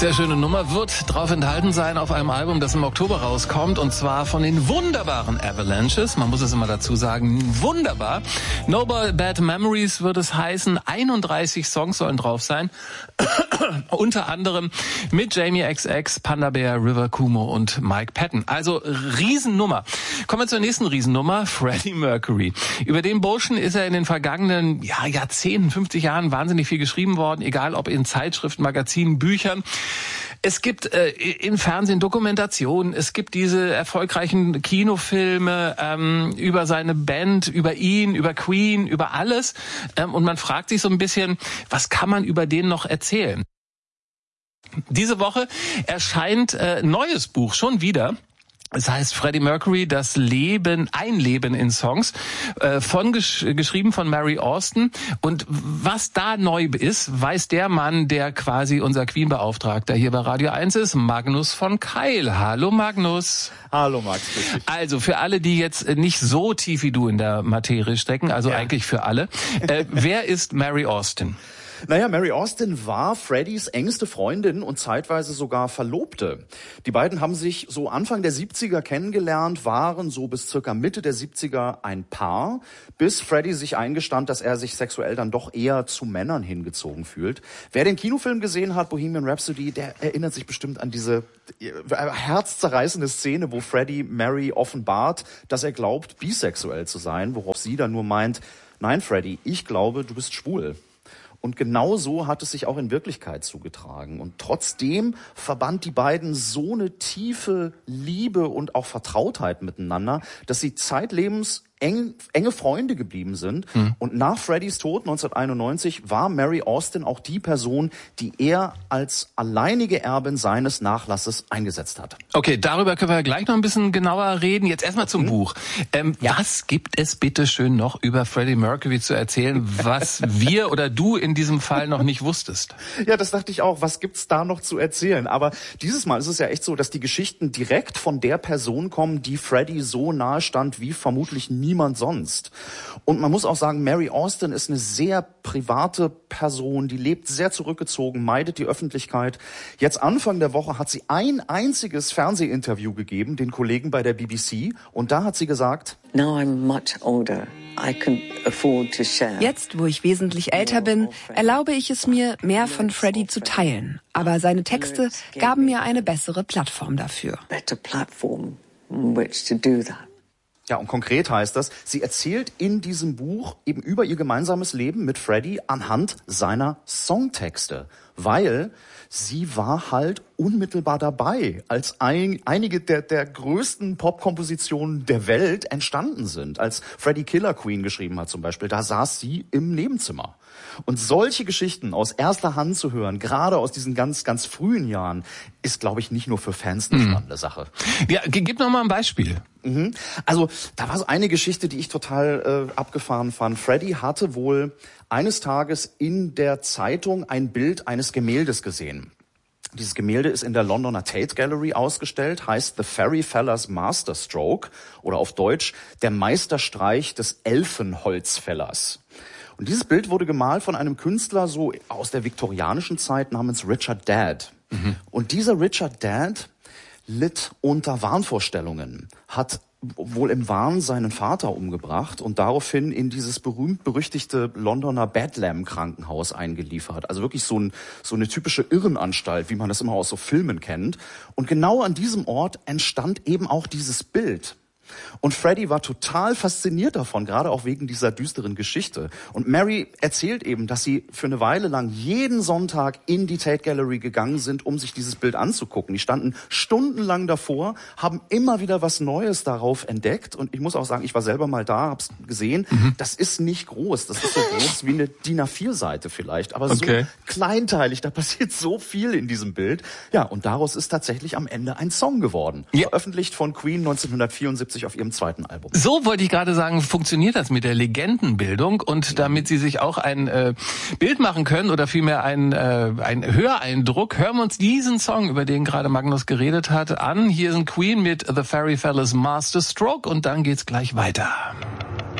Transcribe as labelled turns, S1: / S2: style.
S1: Sehr schöne Nummer, wird drauf enthalten sein auf einem Album, das im Oktober rauskommt, und zwar von den wunderbaren Avalanches. Man muss es immer dazu sagen, wunderbar. No Bad Memories wird es heißen. 31 Songs sollen drauf sein. Unter anderem mit Jamie XX, Panda Bear, River Cuomo und Mike Patton. Also Riesennummer. Kommen wir zur nächsten Riesennummer, Freddie Mercury. Über den Burschen ist er in den vergangenen Jahrzehnten, 50 Jahren wahnsinnig viel geschrieben worden, egal ob in Zeitschriften, Magazinen, Büchern. Es gibt im Fernsehen Dokumentationen, es gibt diese erfolgreichen Kinofilme über seine Band, über ihn, über Queen, über alles. Und man fragt sich so ein bisschen, was kann man über den noch erzählen? Diese Woche erscheint neues Buch, schon wieder. Es heißt Freddie Mercury, das Leben, ein Leben in Songs, geschrieben von Mary Austin. Und was da neu ist, weiß der Mann, der quasi unser Queen-Beauftragter hier bei Radio 1 ist, Magnus von Keil. Hallo Magnus.
S2: Hallo Max.
S1: Also für alle, die jetzt nicht so tief wie du in der Materie stecken, also eigentlich für alle, wer ist Mary Austin?
S2: Naja, Mary Austin war Freddies engste Freundin und zeitweise sogar Verlobte. Die beiden haben sich so Anfang der 70er kennengelernt, waren so bis circa Mitte der 70er ein Paar, bis Freddie sich eingestand, dass er sich sexuell dann doch eher zu Männern hingezogen fühlt. Wer den Kinofilm gesehen hat, Bohemian Rhapsody, der erinnert sich bestimmt an diese herzzerreißende Szene, wo Freddie Mary offenbart, dass er glaubt, bisexuell zu sein, worauf sie dann nur meint, nein Freddie, ich glaube, du bist schwul. Und genau so hat es sich auch in Wirklichkeit zugetragen. Und trotzdem verband die beiden so eine tiefe Liebe und auch Vertrautheit miteinander, dass sie zeitlebens enge Freunde geblieben sind. Und nach Freddies Tod 1991 war Mary Austin auch die Person, die er als alleinige Erbin seines Nachlasses eingesetzt hat.
S1: Okay, darüber können wir gleich noch ein bisschen genauer reden. Jetzt erstmal zum Buch. Was gibt es bitte schön noch über Freddie Mercury zu erzählen, was wir oder du in diesem Fall noch nicht wusstest?
S2: Ja, das dachte ich auch. Was gibt's da noch zu erzählen? Aber dieses Mal ist es ja echt so, dass die Geschichten direkt von der Person kommen, die Freddie so nahe stand wie vermutlich niemand sonst. Und man muss auch sagen, Mary Austin ist eine sehr private Person, die lebt sehr zurückgezogen, meidet die Öffentlichkeit. Jetzt Anfang der Woche hat sie ein einziges Fernsehinterview gegeben, den Kollegen bei der BBC, und da hat sie gesagt:
S3: Now I'm much older. I can afford to share.
S4: Jetzt, wo ich wesentlich älter bin, erlaube ich es mir, mehr von Freddie zu teilen. Aber seine Texte gaben mir eine bessere Plattform dafür.
S3: Better platform on which to do that.
S2: Ja, und konkret heißt das, sie erzählt in diesem Buch eben über ihr gemeinsames Leben mit Freddie anhand seiner Songtexte, weil sie war halt unmittelbar dabei, als einige der größten Popkompositionen der Welt entstanden sind. Als Freddie Killer Queen geschrieben hat zum Beispiel, da saß sie im Nebenzimmer. Und solche Geschichten aus erster Hand zu hören, gerade aus diesen ganz, ganz frühen Jahren, ist, glaube ich, nicht nur für Fans eine spannende Sache.
S1: Ja, gib noch mal ein Beispiel.
S2: Also, da war so eine Geschichte, die ich total abgefahren fand. Freddie hatte wohl eines Tages in der Zeitung ein Bild eines Gemäldes gesehen. Dieses Gemälde ist in der Londoner Tate Gallery ausgestellt, heißt The Fairy Feller's Masterstroke oder auf Deutsch der Meisterstreich des Elfenholzfällers. Und dieses Bild wurde gemalt von einem Künstler so aus der viktorianischen Zeit namens Richard Dadd. Und dieser Richard Dadd litt unter Wahnvorstellungen, hat wohl im Wahn seinen Vater umgebracht und daraufhin in dieses berühmt-berüchtigte Londoner Bedlam-Krankenhaus eingeliefert. Also wirklich so eine typische Irrenanstalt, wie man das immer aus so Filmen kennt. Und genau an diesem Ort entstand eben auch dieses Bild. Und Freddie war total fasziniert davon, gerade auch wegen dieser düsteren Geschichte. Und Mary erzählt eben, dass sie für eine Weile lang jeden Sonntag in die Tate Gallery gegangen sind, um sich dieses Bild anzugucken. Die standen stundenlang davor, haben immer wieder was Neues darauf entdeckt. Und ich muss auch sagen, ich war selber mal da, hab's gesehen. Das ist nicht groß. Das ist so groß wie eine DIN A4-Seite vielleicht. Aber so kleinteilig, da passiert so viel in diesem Bild. Ja, und daraus ist tatsächlich am Ende ein Song geworden. Ja. Veröffentlicht von Queen 1974 auf ihrem zweiten Album.
S1: So wollte ich gerade sagen, funktioniert das mit der Legendenbildung, und damit Sie sich auch ein Bild machen können oder vielmehr ein Höreindruck, hören wir uns diesen Song, über den gerade Magnus geredet hat, an. Hier sind Queen mit The Fairy Feller's Masterstroke und dann geht's gleich weiter.